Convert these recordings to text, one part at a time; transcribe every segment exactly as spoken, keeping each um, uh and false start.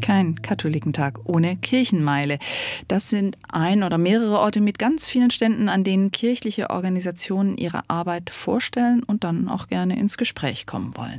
Kein Katholikentag ohne Kirchenmeile. Das sind ein oder mehrere Orte mit ganz vielen Ständen, an denen kirchliche Organisationen ihre Arbeit vorstellen und dann auch gerne ins Gespräch kommen wollen.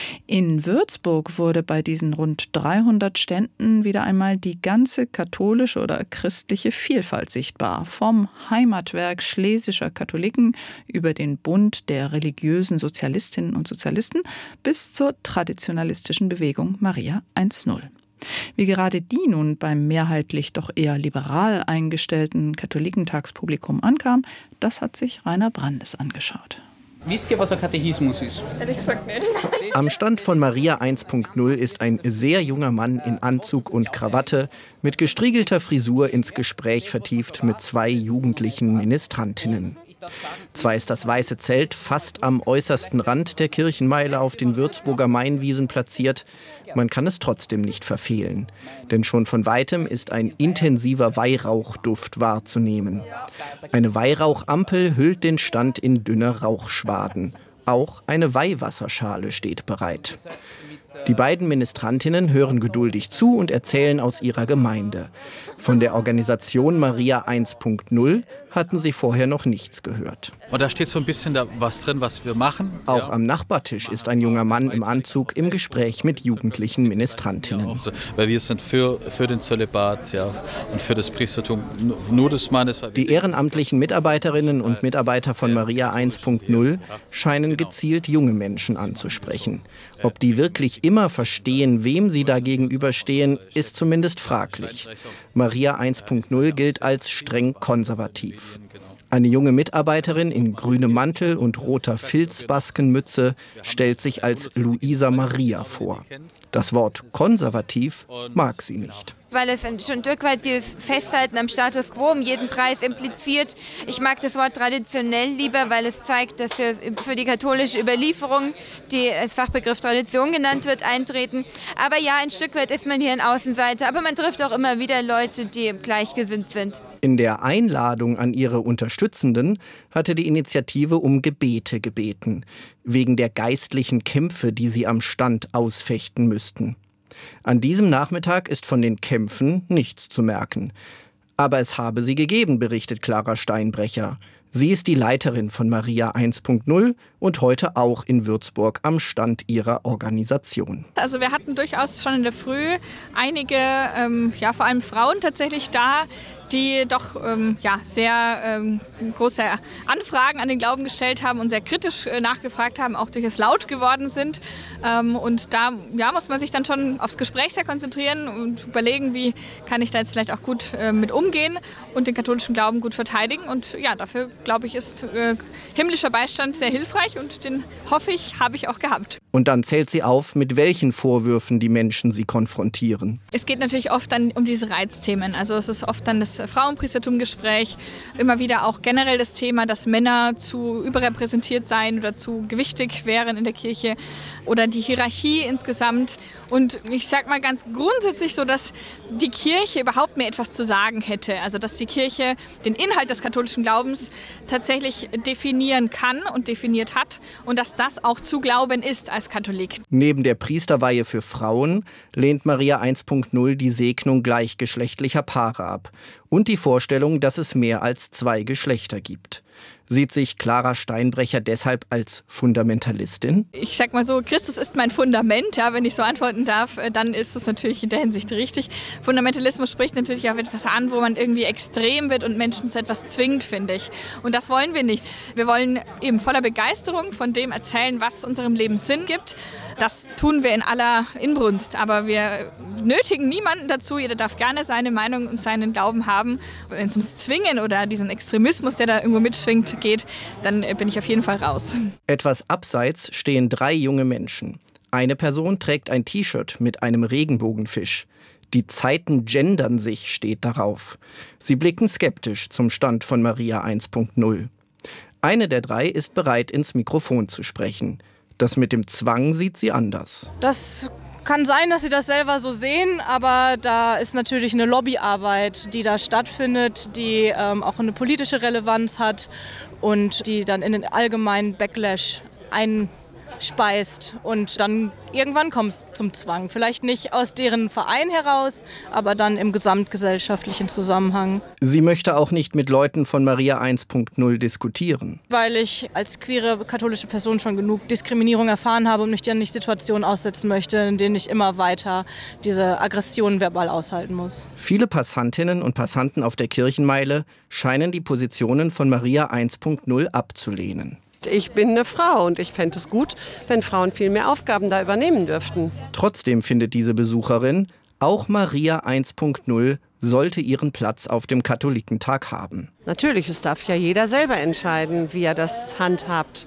In Würzburg wurde bei diesen rund dreihundert Ständen wieder einmal die ganze katholische oder christliche Vielfalt sichtbar. Vom Heimatwerk schlesischer Katholiken über den Bund der religiösen Sozialistinnen und Sozialisten bis zur traditionalistischen Bewegung Maria eins null. Wie gerade die nun beim mehrheitlich doch eher liberal eingestellten Katholikentagspublikum ankam, das hat sich Rainer Brandes angeschaut. Wisst ihr, was ein Katechismus ist? Ehrlich gesagt nicht. Am Stand von Maria eins Punkt null ist ein sehr junger Mann in Anzug und Krawatte mit gestriegelter Frisur ins Gespräch vertieft mit zwei jugendlichen Ministrantinnen. Zwar ist das weiße Zelt fast am äußersten Rand der Kirchenmeile auf den Würzburger Mainwiesen platziert, man kann es trotzdem nicht verfehlen. Denn schon von weitem ist ein intensiver Weihrauchduft wahrzunehmen. Eine Weihrauchampel hüllt den Stand in dünne Rauchschwaden. Auch eine Weihwasserschale steht bereit. Die beiden Ministrantinnen hören geduldig zu und erzählen aus ihrer Gemeinde. Von der Organisation Maria eins Punkt null hatten sie vorher noch nichts gehört. Und da steht so ein bisschen da was drin, was wir machen. Auch am Nachbartisch ist ein junger Mann im Anzug im Gespräch mit jugendlichen Ministrantinnen. Ja, weil wir sind für, für den Zölibat, ja, und für das Priestertum nur des Mannes. Die ehrenamtlichen Mitarbeiterinnen und Mitarbeiter von Maria eins Punkt null scheinen gezielt junge Menschen anzusprechen. Ob die wirklich immer verstehen, wem sie da gegenüberstehen, ist zumindest fraglich. Maria eins Punkt null gilt als streng konservativ. Eine junge Mitarbeiterin in grünem Mantel und roter Filzbaskenmütze stellt sich als Luisa Maria vor. Das Wort konservativ mag sie nicht. Weil es schon ein Stück weit dieses Festhalten am Status quo um jeden Preis impliziert. Ich mag das Wort traditionell lieber, weil es zeigt, dass wir für die katholische Überlieferung, die als Fachbegriff Tradition genannt wird, eintreten. Aber ja, ein Stück weit ist man hier ein Außenseiter, aber man trifft auch immer wieder Leute, die gleichgesinnt sind. In der Einladung an ihre Unterstützenden hatte die Initiative um Gebete gebeten, wegen der geistlichen Kämpfe, die sie am Stand ausfechten müssten. An diesem Nachmittag ist von den Kämpfen nichts zu merken. Aber es habe sie gegeben, berichtet Clara Steinbrecher. Sie ist die Leiterin von Maria eins Punkt null und heute auch in Würzburg am Stand ihrer Organisation. Also wir hatten durchaus schon in der Früh einige, ähm, ja vor allem Frauen tatsächlich da, die doch ähm, ja, sehr ähm, große Anfragen an den Glauben gestellt haben und sehr kritisch äh, nachgefragt haben, auch durchaus laut geworden sind. Ähm, und da ja, muss man sich dann schon aufs Gespräch sehr konzentrieren und überlegen, wie kann ich da jetzt vielleicht auch gut äh, mit umgehen und den katholischen Glauben gut verteidigen. Und ja, dafür, glaube ich, ist äh, himmlischer Beistand sehr hilfreich und den hoffe ich, habe ich auch gehabt. Und dann zählt sie auf, mit welchen Vorwürfen die Menschen sie konfrontieren. Es geht natürlich oft dann um diese Reizthemen. Also es ist oft dann das Frauenpriestertum-Gespräch, immer wieder auch generell das Thema, dass Männer zu überrepräsentiert seien oder zu gewichtig wären in der Kirche oder die Hierarchie insgesamt. Und ich sage mal ganz grundsätzlich so, dass die Kirche überhaupt mehr etwas zu sagen hätte. Also dass die Kirche den Inhalt des katholischen Glaubens tatsächlich definieren kann und definiert hat und dass das auch zu glauben ist als Katholik. Neben der Priesterweihe für Frauen lehnt Maria eins Punkt null die Segnung gleichgeschlechtlicher Paare ab und die Vorstellung, dass es mehr als zwei Geschlechter gibt. Sieht sich Clara Steinbrecher deshalb als Fundamentalistin? Ich sag mal so, Christus ist mein Fundament, ja, wenn ich so antworten darf, dann ist es natürlich in der Hinsicht richtig. Fundamentalismus spricht natürlich auch etwas an, wo man irgendwie extrem wird und Menschen zu etwas zwingt, finde ich. Und das wollen wir nicht. Wir wollen eben voller Begeisterung von dem erzählen, was unserem Leben Sinn gibt. Das tun wir in aller Inbrunst, aber wir nötigen niemanden dazu. Jeder darf gerne seine Meinung und seinen Glauben haben. Wenn es ums Zwingen oder diesen Extremismus, der da irgendwo mitschwingt, geht, dann bin ich auf jeden Fall raus. Etwas abseits stehen drei junge Menschen. Eine Person trägt ein T-Shirt mit einem Regenbogenfisch. Die Zeiten gendern sich, steht darauf. Sie blicken skeptisch zum Stand von Maria eins Punkt null. Eine der drei ist bereit, ins Mikrofon zu sprechen. Das mit dem Zwang sieht sie anders. Das kann sein, dass sie das selber so sehen, aber da ist natürlich eine Lobbyarbeit, die da stattfindet, die ähm, auch eine politische Relevanz hat und die dann in den allgemeinen Backlash ein speist. Und dann irgendwann kommt es zum Zwang. Vielleicht nicht aus deren Verein heraus, aber dann im gesamtgesellschaftlichen Zusammenhang. Sie möchte auch nicht mit Leuten von Maria eins Punkt null diskutieren. Weil ich als queere katholische Person schon genug Diskriminierung erfahren habe und mich dann nicht Situationen aussetzen möchte, in denen ich immer weiter diese Aggressionen verbal aushalten muss. Viele Passantinnen und Passanten auf der Kirchenmeile scheinen die Positionen von Maria eins Punkt null abzulehnen. Ich bin eine Frau und ich fände es gut, wenn Frauen viel mehr Aufgaben da übernehmen dürften. Trotzdem findet diese Besucherin, auch Maria eins Punkt null sollte ihren Platz auf dem Katholikentag haben. Natürlich, es darf ja jeder selber entscheiden, wie er das handhabt.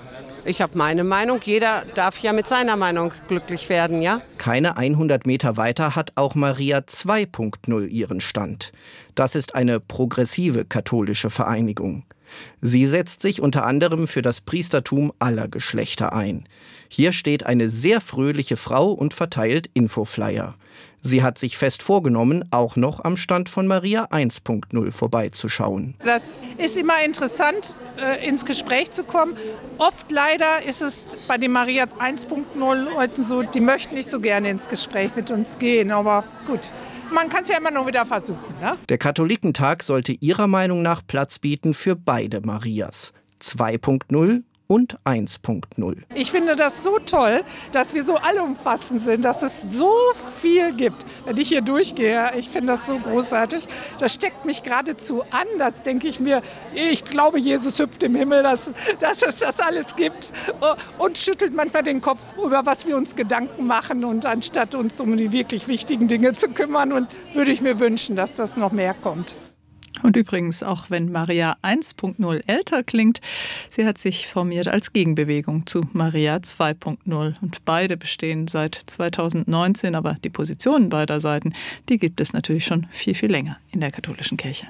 Ich habe meine Meinung, jeder darf ja mit seiner Meinung glücklich werden, ja? Keine hundert Meter weiter hat auch Maria zwei Punkt null ihren Stand. Das ist eine progressive katholische Vereinigung. Sie setzt sich unter anderem für das Priestertum aller Geschlechter ein. Hier steht eine sehr fröhliche Frau und verteilt Infoflyer. Sie hat sich fest vorgenommen, auch noch am Stand von Maria eins Punkt null vorbeizuschauen. Das ist immer interessant, äh, ins Gespräch zu kommen. Oft leider ist es bei den Maria eins Punkt null Leuten so, die möchten nicht so gerne ins Gespräch mit uns gehen. Aber gut, man kann es ja immer noch wieder versuchen. Ne? Der Katholikentag sollte ihrer Meinung nach Platz bieten für beide Marias. zwei Punkt null und eins Punkt null. Ich finde das so toll, dass wir so allumfassend sind, dass es so viel gibt. Wenn ich hier durchgehe, ich finde das so großartig. Das steckt mich geradezu an. Das denke ich mir, ich glaube, Jesus hüpft im Himmel, dass, dass es das alles gibt. Und schüttelt manchmal den Kopf, über was wir uns Gedanken machen. Und anstatt uns um die wirklich wichtigen Dinge zu kümmern, und würde ich mir wünschen, dass das noch mehr kommt. Und übrigens, auch wenn Maria eins Punkt null älter klingt, sie hat sich formiert als Gegenbewegung zu Maria zwei Punkt null. Und beide bestehen seit zweitausendneunzehn, aber die Positionen beider Seiten, die gibt es natürlich schon viel, viel länger in der katholischen Kirche.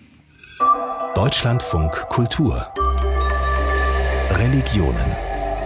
Deutschlandfunk Kultur Religionen.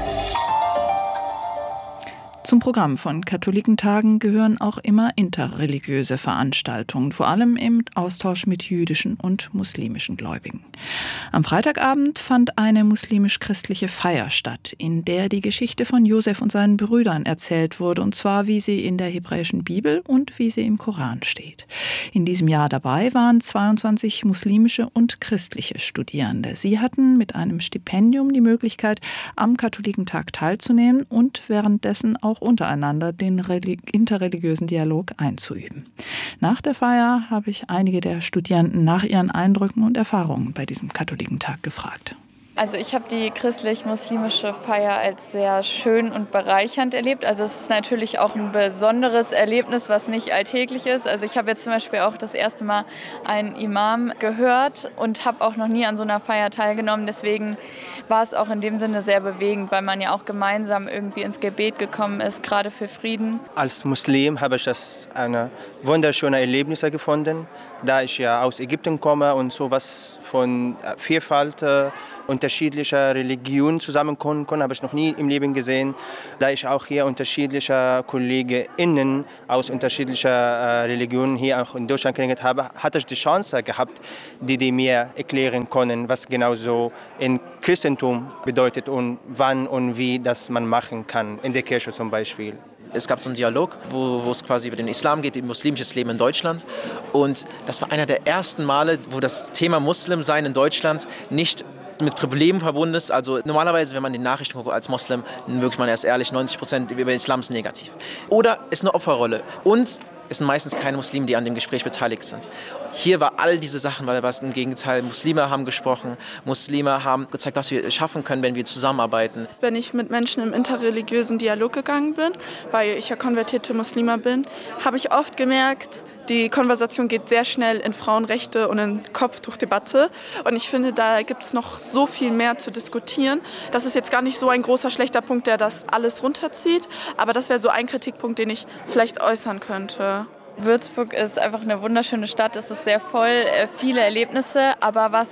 Zum Programm von Katholikentagen gehören auch immer interreligiöse Veranstaltungen, vor allem im Austausch mit jüdischen und muslimischen Gläubigen. Am Freitagabend fand eine muslimisch-christliche Feier statt, in der die Geschichte von Josef und seinen Brüdern erzählt wurde, und zwar wie sie in der hebräischen Bibel und wie sie im Koran steht. In diesem Jahr dabei waren zweiundzwanzig muslimische und christliche Studierende. Sie hatten mit einem Stipendium die Möglichkeit, am Katholikentag teilzunehmen und währenddessen auch untereinander den interreligiösen Dialog einzuüben. Nach der Feier habe ich einige der Studierenden nach ihren Eindrücken und Erfahrungen bei diesem Katholikentag gefragt. Also ich habe die christlich-muslimische Feier als sehr schön und bereichernd erlebt. Also es ist natürlich auch ein besonderes Erlebnis, was nicht alltäglich ist. Also ich habe jetzt zum Beispiel auch das erste Mal einen Imam gehört und habe auch noch nie an so einer Feier teilgenommen. Deswegen war es auch in dem Sinne sehr bewegend, weil man ja auch gemeinsam irgendwie ins Gebet gekommen ist, gerade für Frieden. Als Muslim habe ich das eine wunderschöne Erlebnis gefunden, da ich ja aus Ägypten komme und sowas von Vielfalt äh, unterschiedlicher Religionen zusammenkommen können, habe ich noch nie im Leben gesehen. Da ich auch hier unterschiedliche KollegInnen aus unterschiedlichen äh, Religionen hier auch in Deutschland kennengelernt habe, hatte ich die Chance gehabt, die, die mir erklären können, was genau so in Christentum bedeutet und wann und wie das man machen kann, in der Kirche zum Beispiel. Es gab so einen Dialog, wo, wo es quasi über den Islam geht, muslimisches Leben in Deutschland. Und das war einer der ersten Male, wo das Thema Muslimsein in Deutschland nicht mit Problemen verbunden ist. Also normalerweise, wenn man die Nachrichten guckt als Muslim, wirklich mal erst ehrlich, neunzig Prozent über Islam ist negativ. Oder ist eine Opferrolle. Und es sind meistens keine Muslime, die an dem Gespräch beteiligt sind. Hier war all diese Sachen, weil was im Gegenteil, Muslime haben gesprochen, Muslime haben gezeigt, was wir schaffen können, wenn wir zusammenarbeiten. Wenn ich mit Menschen im interreligiösen Dialog gegangen bin, weil ich ja konvertierte Muslima bin, habe ich oft gemerkt, die Konversation geht sehr schnell in Frauenrechte und in Kopftuchdebatte. Und ich finde, da gibt es noch so viel mehr zu diskutieren. Das ist jetzt gar nicht so ein großer, schlechter Punkt, der das alles runterzieht. Aber das wäre so ein Kritikpunkt, den ich vielleicht äußern könnte. Würzburg ist einfach eine wunderschöne Stadt. Es ist sehr voll, viele Erlebnisse. Aber was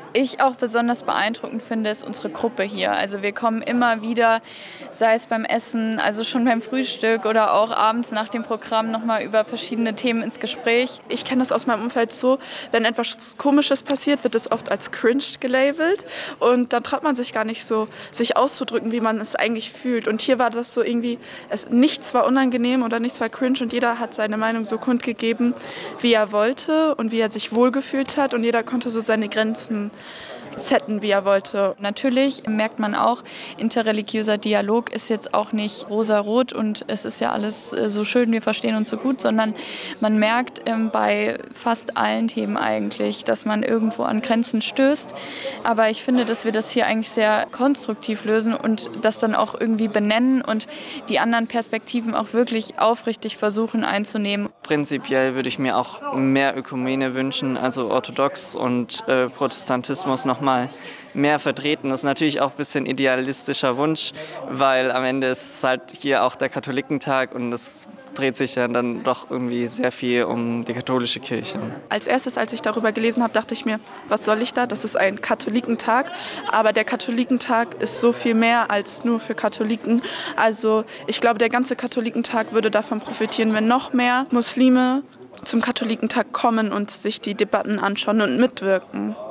ich auch besonders beeindruckend finde, ist unsere Gruppe hier. Also wir kommen immer wieder, sei es beim Essen, also schon beim Frühstück oder auch abends nach dem Programm nochmal über verschiedene Themen ins Gespräch. Ich kenne das aus meinem Umfeld so, wenn etwas Komisches passiert, wird es oft als cringe gelabelt und dann traut man sich gar nicht so, sich auszudrücken, wie man es eigentlich fühlt. Und hier war das so irgendwie, es, nichts war unangenehm oder nichts war cringe und jeder hat seine Meinung so kundgegeben, wie er wollte und wie er sich wohlgefühlt hat und jeder konnte so seine Grenzen setten, wie er wollte. Natürlich merkt man auch, interreligiöser Dialog ist jetzt auch nicht rosarot und es ist ja alles so schön, wir verstehen uns so gut, sondern man merkt ähm, bei fast allen Themen eigentlich, dass man irgendwo an Grenzen stößt. Aber ich finde, dass wir das hier eigentlich sehr konstruktiv lösen und das dann auch irgendwie benennen und die anderen Perspektiven auch wirklich aufrichtig versuchen einzunehmen. Prinzipiell würde ich mir auch mehr Ökumene wünschen, also Orthodox und äh, Protestantismus noch mal mehr vertreten. Das ist natürlich auch ein bisschen idealistischer Wunsch, weil am Ende ist es halt hier auch der Katholikentag und es dreht sich ja dann doch irgendwie sehr viel um die katholische Kirche. Als erstes, als ich darüber gelesen habe, dachte ich mir, was soll ich da? Das ist ein Katholikentag, aber der Katholikentag ist so viel mehr als nur für Katholiken. Also ich glaube, der ganze Katholikentag würde davon profitieren, wenn noch mehr Muslime zum Katholikentag kommen und sich die Debatten anschauen und mitwirken.